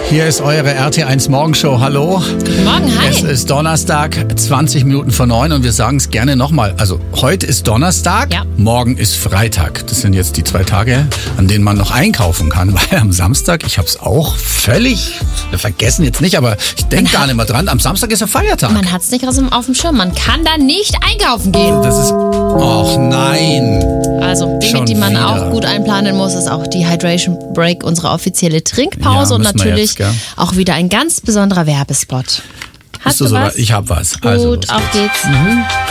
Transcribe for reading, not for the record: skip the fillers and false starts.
Hier ist eure RT1 Morgenshow. Hallo. Guten Morgen, hi. Es ist Donnerstag, 20 Minuten vor 9 und wir sagen es gerne nochmal. Also heute ist Donnerstag, Ja. Morgen ist Freitag. Das sind jetzt die 2 Tage, an denen man noch einkaufen kann. Weil am Samstag, ich habe es auch völlig vergessen jetzt nicht, aber ich denke gar nicht mehr dran. Am Samstag ist ja Feiertag. Man hat es nicht auf dem Schirm. Man kann da nicht einkaufen gehen. Das ist... Och nein. Also Dinge, Schon die man wieder. auch gut einplanen muss, ist auch die Hydration Break, unsere offizielle Trinkpause Ja, und müssen wir natürlich jetzt, gell? auch wieder ein ganz besonderer Werbespot. Hast Bist du du so was? weit? Ich habe was. Gut, Also, los auf geht's.